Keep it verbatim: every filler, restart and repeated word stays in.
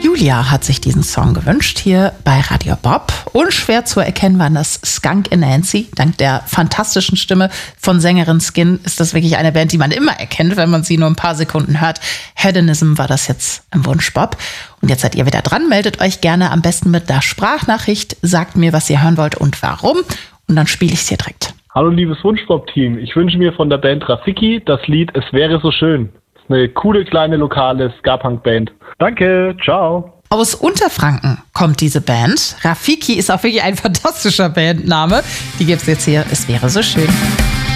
Julia hat sich diesen Song gewünscht hier bei Radio Bob. Unschwer zu erkennen waren das Skunk Anansie. Dank der fantastischen Stimme von Sängerin Skin ist das wirklich eine Band, die man immer erkennt, wenn man sie nur ein paar Sekunden hört. Hedonism war das jetzt im Wunsch Bob. Und jetzt seid ihr wieder dran. Meldet euch gerne am besten mit der Sprachnachricht. Sagt mir, was ihr hören wollt und warum. Und dann spiele ich es hier direkt. Hallo liebes Wunschpop-Team. Ich wünsche mir von der Band Rafiki das Lied Es wäre so schön. Das ist eine coole kleine lokale Ska-Punk-Band. Danke, ciao. Aus Unterfranken kommt diese Band. Rafiki ist auch wirklich ein fantastischer Bandname. Die gibt's jetzt hier. Es wäre so schön.